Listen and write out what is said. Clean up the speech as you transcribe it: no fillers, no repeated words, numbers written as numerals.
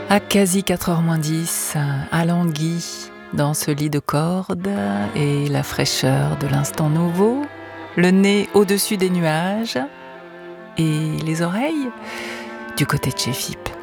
À quasi 4h moins 10, alanguie dans ce lit de corde et la fraîcheur de l'instant nouveau, le nez au-dessus des nuages et les oreilles du côté de chez Fipp.